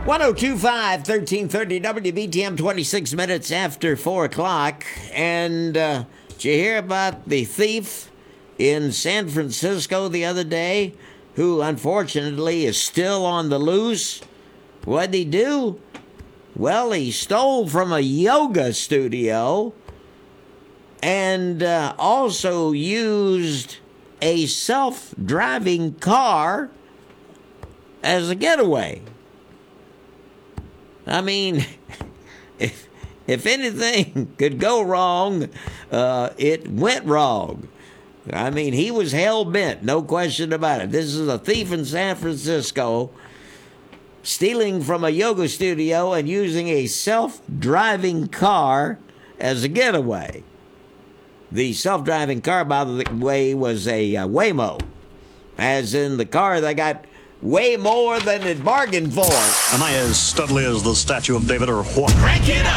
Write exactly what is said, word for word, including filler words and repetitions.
ten twenty-five, thirteen thirty W B T M, twenty-six minutes after four o'clock. And uh, did you hear about the thief in San Francisco the other day who unfortunately is still on the loose? What'd he do? Well, he stole from a yoga studio and uh, also used a self-driving car as a getaway. I mean, if, if anything could go wrong, uh, it went wrong. I mean, he was hell-bent, no question about it. This is a thief in San Francisco stealing from a yoga studio and using a self-driving car as a getaway. The self-driving car, by the way, was a uh, Waymo, as in the car that got way more than it bargained for. Am I as studly as the statue of David or what? Crank it up!